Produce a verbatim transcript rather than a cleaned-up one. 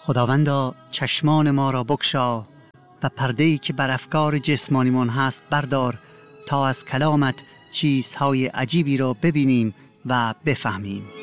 خداوندا چشمان ما را بگشا و پرده‌ای که بر افکار جسمانیمان هست بردار تا از کلامت چیزهای عجیبی را ببینیم و بفهمیم.